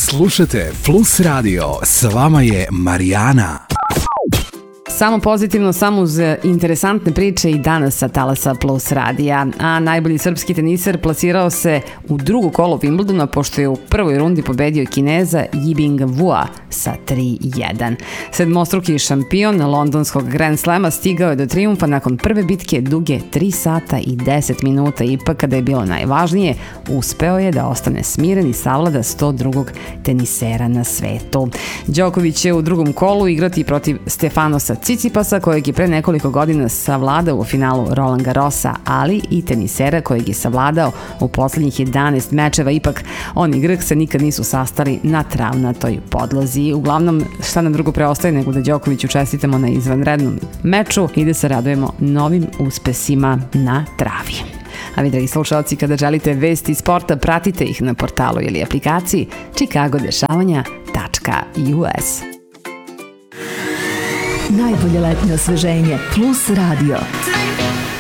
Slušajte Plus Radio, s vama je Marijana. Samo pozitivno, samo uz interesantne priče i danas sa talasa Plus radija. A najbolji srpski teniser plasirao se u drugo kolo Wimbledona pošto je u prvoj rundi pobedio Kineza Yibing Wu sa 3-1. Sedmostruki šampion londonskog Grand Slama stigao je do trijumfa nakon prve bitke duge 3 sata i 10 minuta. Ipak, kada je bilo najvažnije, uspeo je da ostane smiren i savlada 102. tenisera na svetu. Đoković će u drugom kolu igrati protiv Stefanosa Cicipasa, kojeg je pre nekoliko godina savladao u finalu Roland Garrosa, ali i tenisera kojeg je savladao u poslednjih 11 mečeva. Ipak, on i Grk se nikad nisu sastali na travnatoj podlozi. Uglavnom, šta nam drugo preostaje nego da Đokoviću čestitamo na izvanrednom meču i da se radujemo novim uspesima na travi. A vi, dragi slušalci, kada želite vesti sporta, pratite ih na portalu ili aplikaciji chicagodešavanja.us. Najbolje letnje osveženje Plus Radio.